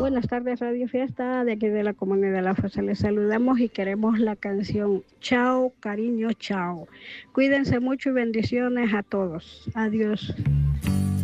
Buenas tardes, Radio Fiesta, de aquí de la comunidad de La Fosa. Les saludamos y queremos la canción Chao, cariño, chao. Cuídense mucho y bendiciones a todos. Adiós.